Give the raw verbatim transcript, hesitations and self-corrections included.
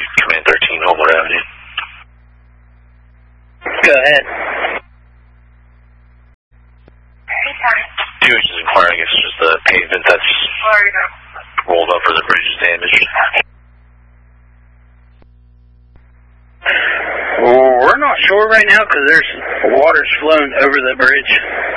Command thirteen, Homewood Avenue. Go ahead. He was just inquiring if it's just the pavement that's rolled up or the bridge is damaged. Well, we're not sure right now because there's water's flowing over the bridge.